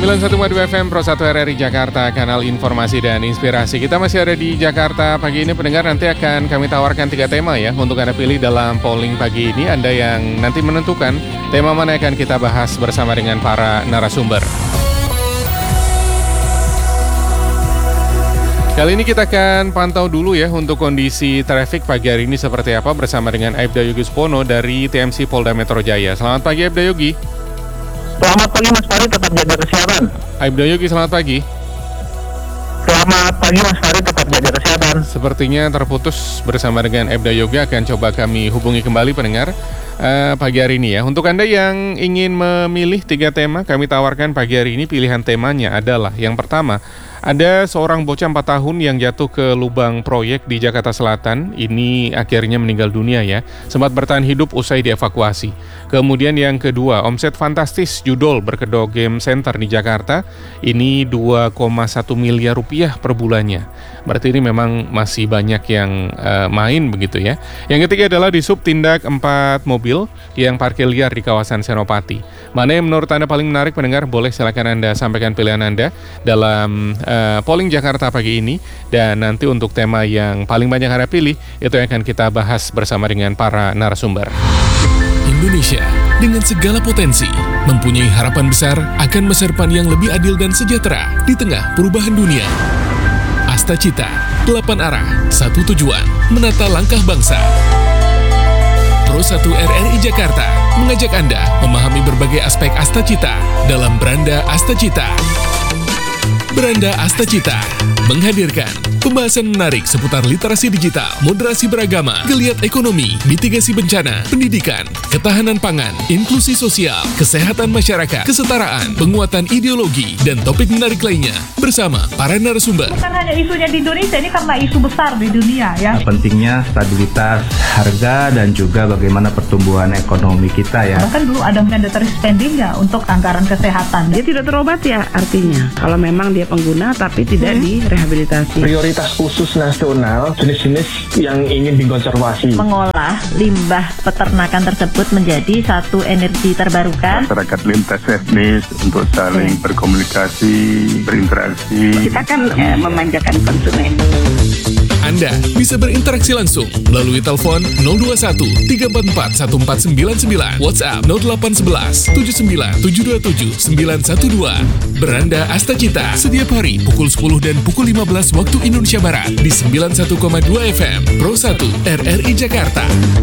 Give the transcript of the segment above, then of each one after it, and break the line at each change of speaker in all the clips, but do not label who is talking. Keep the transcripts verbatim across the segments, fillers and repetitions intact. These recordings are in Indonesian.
sembilan puluh satu koma dua F M Pro satu R R I Jakarta, kanal informasi dan inspirasi. Kita masih ada di Jakarta pagi ini, pendengar. Nanti akan kami tawarkan tiga tema ya untuk Anda pilih dalam polling pagi ini. Anda yang nanti menentukan tema mana yang akan kita bahas bersama dengan para narasumber. Kali ini kita akan pantau dulu ya untuk kondisi trafik pagi hari ini seperti apa bersama dengan Aibda Yogi Supono dari T M C Polda Metro Jaya. Selamat pagi Aibda Yogi.
Selamat pagi Mas Fari, tetap jaga kesehatan.
Aibda Yogi, selamat pagi.
Selamat pagi Mas Fari, tetap jaga kesehatan.
Sepertinya terputus bersama dengan Aibda Yogi, akan coba kami hubungi kembali pendengar uh, pagi hari ini ya. Untuk Anda yang ingin memilih tiga tema, kami tawarkan pagi hari ini. Pilihan temanya adalah yang pertama, ada seorang bocah empat tahun yang jatuh ke lubang proyek di Jakarta Selatan. Ini akhirnya meninggal dunia ya. Sempat bertahan hidup usai dievakuasi. Kemudian yang kedua, omset fantastis judol berkedok game center di Jakarta. Ini dua koma satu miliar rupiah per bulannya. Berarti ini memang masih banyak yang uh, main begitu ya. Yang ketiga adalah di sub tindak empat mobil yang parkir liar di kawasan Senopati. Mana yang menurut Anda paling menarik pendengar? Boleh silakan Anda sampaikan pilihan Anda dalam uh, polling Jakarta pagi ini. Dan nanti untuk tema yang paling banyak Anda pilih, itu yang akan kita bahas bersama dengan para narasumber.
Indonesia dengan segala potensi mempunyai harapan besar akan masa depan yang lebih adil dan sejahtera di tengah perubahan dunia. Asta Cita, delapan arah, satu tujuan, menata langkah bangsa. Pro satu R R I Jakarta mengajak Anda memahami berbagai aspek Asta Cita dalam Beranda Asta Cita. Beranda Asta Cita menghadirkan pembahasan menarik seputar literasi digital, moderasi beragama, geliat ekonomi, mitigasi bencana, pendidikan, ketahanan pangan, inklusi sosial, kesehatan masyarakat, kesetaraan, penguatan ideologi, dan topik menarik lainnya bersama para narasumber.
Bukan hanya isunya di Indonesia, ini karena isu besar di dunia ya.
Pentingnya stabilitas harga dan juga bagaimana pertumbuhan ekonomi kita ya.
Bahkan dulu ada mandatory spending ya untuk anggaran kesehatan.
Dia tidak terobat ya artinya. Kalau memang dia pengguna tapi tidak hmm. direhabilitasi.
Prioritas khusus nasional jenis-jenis yang ingin dikonservasi.
Mengolah limbah peternakan tersebut menjadi satu energi terbarukan.
Masyarakat lintas etnis untuk saling hmm. berkomunikasi, berinteraksi.
Kita kan eh, memanjakan konsumen.
Anda bisa berinteraksi langsung melalui telepon nol dua satu tiga empat empat satu empat sembilan sembilan, WhatsApp nol delapan satu satu tujuh sembilan tujuh dua tujuh sembilan satu dua. Beranda Asta Cita setiap hari pukul sepuluh dan pukul lima belas waktu Indonesia Barat di sembilan puluh satu koma dua F M Pro satu R R I Jakarta.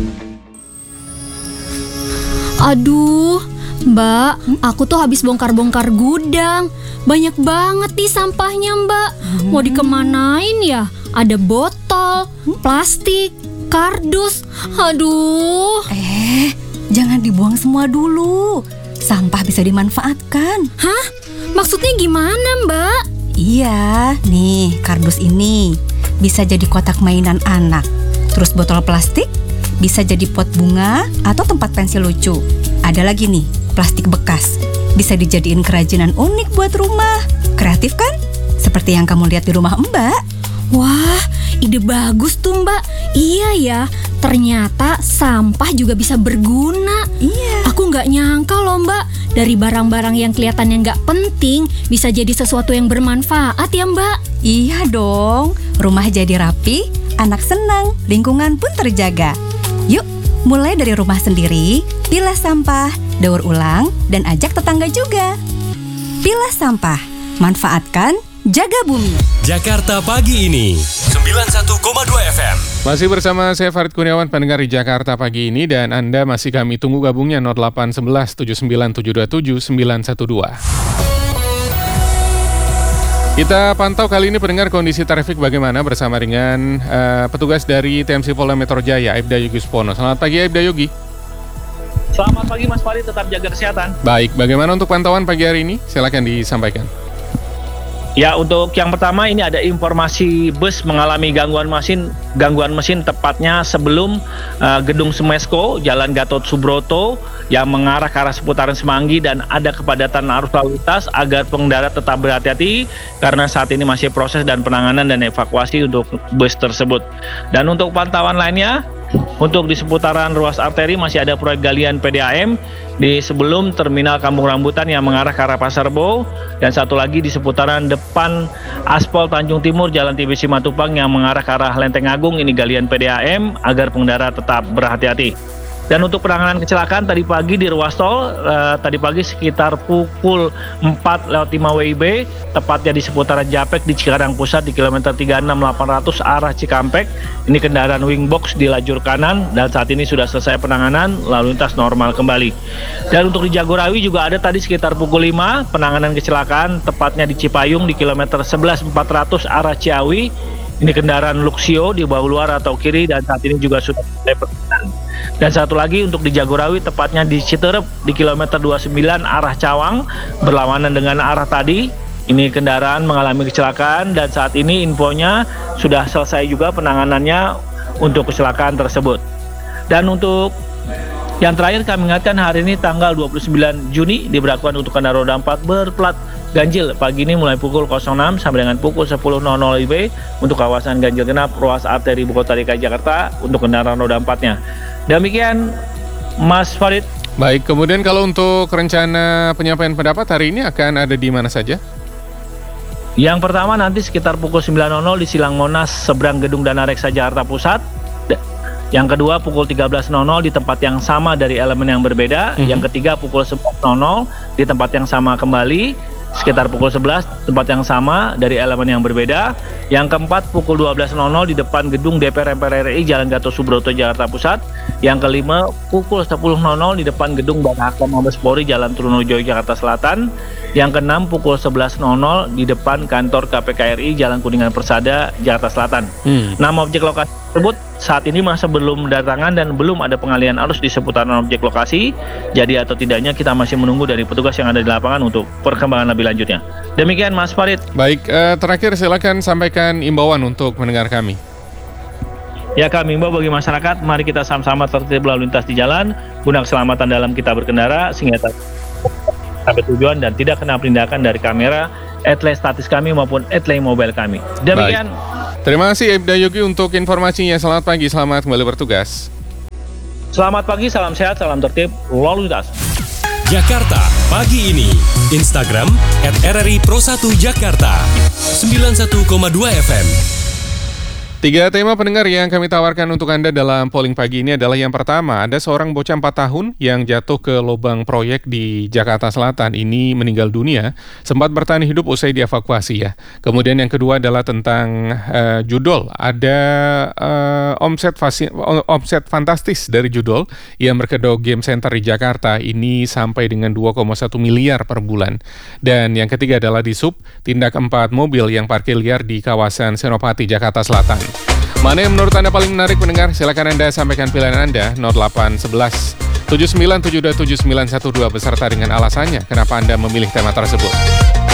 Aduh, Mbak, aku tuh habis bongkar-bongkar gudang. Banyak banget nih sampahnya, Mbak. Mau dikemanain ya? Ada botol, plastik, kardus. Aduh.
Eh, jangan dibuang semua dulu. Sampah bisa dimanfaatkan.
Hah? Maksudnya gimana, Mbak?
Iya, nih kardus ini bisa jadi kotak mainan anak. Terus botol plastik bisa jadi pot bunga atau tempat pensil lucu. Ada lagi nih, plastik bekas. Bisa dijadiin kerajinan unik buat rumah. Kreatif kan? Seperti yang kamu lihat di rumah Mbak.
Wah, ide bagus tuh Mbak. Iya ya, ternyata sampah juga bisa berguna.
Iya.
Aku nggak nyangka loh Mbak, dari barang-barang yang kelihatannya nggak penting bisa jadi sesuatu yang bermanfaat ya Mbak.
Iya dong, rumah jadi rapi, anak senang, lingkungan pun terjaga. Yuk, mulai dari rumah sendiri, pilah sampah, daur ulang, dan ajak tetangga juga. Pilah sampah, manfaatkan, jaga bumi.
Jakarta pagi ini sembilan puluh satu koma dua F M.
Masih bersama saya Farid Kurniawan, pendengar di Jakarta pagi ini, dan Anda masih kami tunggu gabungnya nol delapan satu satu tujuh sembilan tujuh dua tujuh sembilan satu dua. Kita pantau kali ini pendengar kondisi trafik bagaimana bersama dengan uh, petugas dari T M C Polda Metro Jaya, Aibda Yogi Supono. Selamat pagi Aibda Yogi.
Selamat pagi Mas Fari, tetap jaga kesehatan.
Baik, bagaimana untuk pantauan pagi hari ini? Silakan disampaikan.
Ya, untuk yang pertama ini ada informasi bus mengalami gangguan mesin, gangguan mesin tepatnya sebelum uh, Gedung Semesko, Jalan Gatot Subroto yang mengarah ke arah seputaran Semanggi, dan ada kepadatan arus lalu lintas agar pengendara tetap berhati-hati karena saat ini masih proses dan penanganan dan evakuasi untuk bus tersebut. Dan untuk pantauan lainnya, Untuk di seputaran ruas arteri masih ada proyek galian P D A M di sebelum terminal Kampung Rambutan yang mengarah ke arah Pasar Bo, dan satu lagi di seputaran depan aspal Tanjung Timur Jalan T B C Matupang yang mengarah ke arah Lenteng Agung, ini galian P D A M agar pengendara tetap berhati-hati. Dan untuk penanganan kecelakaan tadi pagi di ruas tol, eh, tadi pagi sekitar pukul empat lewat lima W I B, tepatnya di seputaran Japek di Cikarang Pusat di kilometer tiga puluh enam delapan ratus arah Cikampek. Ini kendaraan wingbox di lajur kanan dan saat ini sudah selesai penanganan, lalu lintas normal kembali. Dan untuk di Jagorawi juga ada tadi sekitar pukul lima penanganan kecelakaan, tepatnya di Cipayung di kilometer sebelas empat ratus arah Ciawi. Ini kendaraan Luxio di bahu luar atau kiri dan saat ini juga sudah selesai penanganan. Dan satu lagi untuk di Jagorawi, tepatnya di Citerep di kilometer dua puluh sembilan arah Cawang, berlawanan dengan arah tadi. Ini kendaraan mengalami kecelakaan dan saat ini infonya sudah selesai juga penanganannya untuk kecelakaan tersebut. Dan untuk yang terakhir kami ingatkan, hari ini tanggal dua puluh sembilan Juni diberlakukan untuk kendaraan roda empat berplat ganjil pagi ini mulai pukul nol enam sampai dengan pukul sepuluh W I B untuk kawasan ganjil genap ruas arteri Ibu Kota D K I Jakarta untuk kendaraan roda empat-nya. Demikian Mas Farid.
Baik, kemudian kalau untuk rencana penyampaian pendapat hari ini akan ada di mana saja?
Yang pertama nanti sekitar pukul sembilan di Silang Monas seberang Gedung Dana Reksa Jakarta Pusat. Yang kedua pukul tiga belas di tempat yang sama dari elemen yang berbeda. Mm-hmm. Yang ketiga pukul sebelas di tempat yang sama kembali. Sekitar pukul sebelas tempat yang sama dari elemen yang berbeda. Yang keempat pukul dua belas di depan gedung D P R M P R R I Jalan Gatot Subroto Jakarta Pusat. Yang kelima pukul sepuluh di depan gedung Barahakom Mabes Polri Jalan Trunojoyo Jakarta Selatan. Yang keenam pukul sebelas di depan kantor K P K R I Jalan Kuningan Persada Jakarta Selatan. Hmm. Nama objek lokasi tersebut saat ini masih belum berdatangan dan belum ada pengalihan arus di seputaran objek lokasi. Jadi atau tidaknya kita masih menunggu dari petugas yang ada di lapangan untuk perkembangan lebih lanjutnya. Demikian Mas Farid.
Baik, eh, terakhir silakan sampaikan imbauan untuk mendengar kami.
Ya, kami imbau bagi masyarakat, mari kita sama-sama tertib lalu lintas di jalan, guna keselamatan dalam kita berkendara sehingga sampai tujuan dan tidak kena penindakan dari kamera, etle statis kami maupun etle mobile kami. Demikian.
Baik. Terima kasih Aibda Yogi untuk informasinya. Selamat pagi, selamat kembali bertugas.
Selamat pagi, salam sehat, salam tertib, lalu lintas.
Jakarta pagi ini. Instagram et R R I Pro satu Jakarta sembilan puluh satu koma dua F M.
Tiga tema pendengar yang kami tawarkan untuk Anda dalam polling pagi ini adalah yang pertama, ada seorang bocah empat tahun yang jatuh ke lubang proyek di Jakarta Selatan. Ini meninggal dunia, sempat bertahan hidup usai dievakuasi ya. Kemudian yang kedua adalah tentang uh, judul. Ada uh, omset, fasi, omset fantastis dari judul yang berkedok game center di Jakarta. Ini sampai dengan dua koma satu miliar per bulan. Dan yang ketiga adalah di sub, tindak empat mobil yang parkir liar di kawasan Senopati, Jakarta Selatan. Mana yang menurut Anda paling menarik pendengar? Silakan Anda sampaikan pilihan Anda nol delapan satu satu tujuh sembilan tujuh dua tujuh sembilan satu dua beserta dengan alasannya kenapa Anda memilih tema tersebut.